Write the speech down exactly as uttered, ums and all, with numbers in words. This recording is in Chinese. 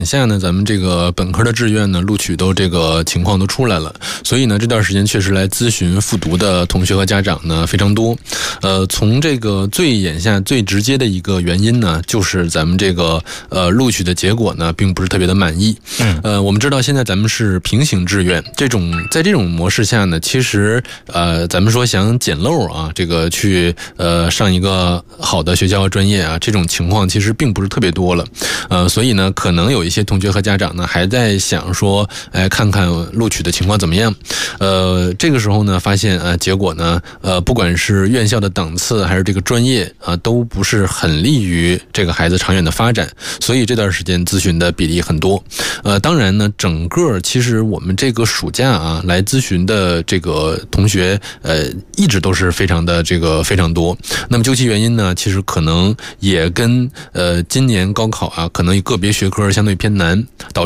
现在呢，咱们这个本科的志愿呢，录取都这个情况都出来了，所以呢，这段时间确实来咨询复读的同学和家长呢非常多。呃，从这个最眼下最直接的一个原因呢，就是咱们这个呃录取的结果呢，并不是特别的满意。 嗯， 呃，我们知道现在咱们是平行志愿，这种在这种模式下呢，其实呃，咱们说想捡漏啊，这个去呃上一个好的学校和专业啊，这种情况其实并不是特别多了。呃，所以呢，可能有一些同学和家长呢还在想说，哎，看看录取的情况怎么样。呃，这个时候呢，发现呃结果呢，呃，不管是院校的档次还是这个专业啊、呃，都不是很利于这个孩子长远的发展，所以这段时间咨询的比例很多。呃，当然呢，整个其实我们这个暑假啊来咨询的这个同学，呃，一直都是非常的这个非常多。那么究其原因呢，其实可能也跟呃今年高考啊，可能个别学科相对偏难导致。